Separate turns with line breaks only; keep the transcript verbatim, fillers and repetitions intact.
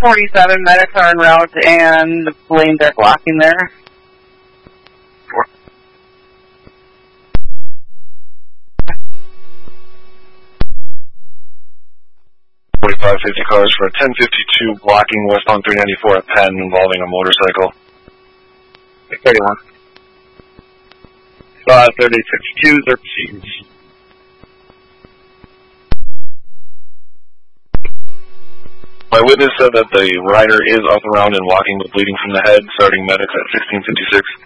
forty-seven, medics are en route, and the lanes are blocking there.
forty-five fifty cars for ten fifty-two blocking westbound three ninety-four at Penn involving a motorcycle.
thirty-one. five thirty fifty-two, thirteen.
My witness said that the rider is up around and walking with bleeding from the head, starting medics at sixteen fifty-six.